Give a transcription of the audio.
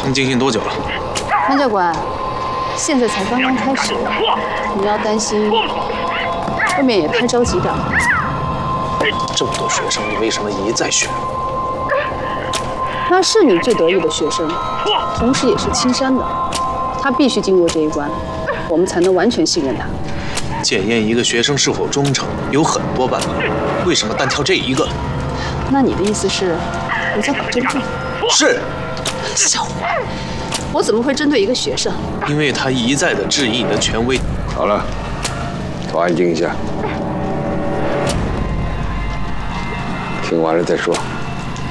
你进行多久了？ 潘教官，现在才刚刚开始，你要担心，未免也太着急点了。 这么多学生，你为什么一再选？ 他是你最得意的学生，同时也是青山的，他必须经过这一关，我们才能完全信任他。 检验一个学生是否忠诚有很多办法，为什么单挑这一个？ 那你的意思是，我在搞真正？ 是。 小花，我怎么会针对一个学生？ 因为他一再的质疑你的权威。 好了，都安静一下，听完了再说。